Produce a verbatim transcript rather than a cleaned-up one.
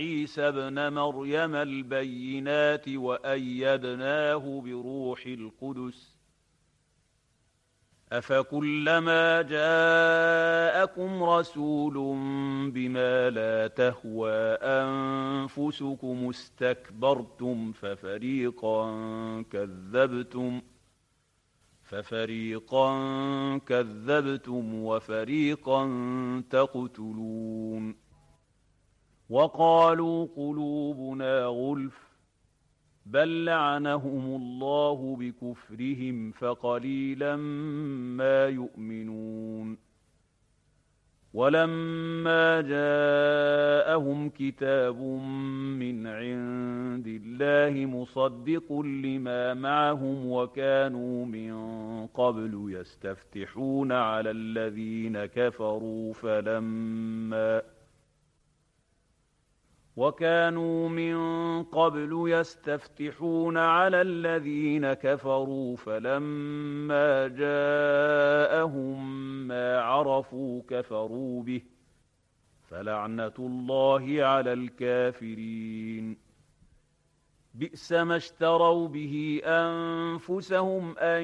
عيسى ابن مريم البينات وأيدناه بروح القدس أفكلما جاءكم رسول بما لا تهوى أنفسكم استكبرتم ففريقا كذبتم ففريقا كذبتم وفريقا تقتلون وقالوا قلوبنا غلف بل لعنهم الله بكفرهم فقليلا ما يؤمنون ولما جاءهم كتاب من عند الله مصدق لما معهم وكانوا من قبل يستفتحون على الذين كفروا فلما وكانوا من قبل يستفتحون على الذين كفروا فلما جاءهم ما عرفوا كفروا به فلعنة الله على الكافرين بئس ما اشتروا به أنفسهم أن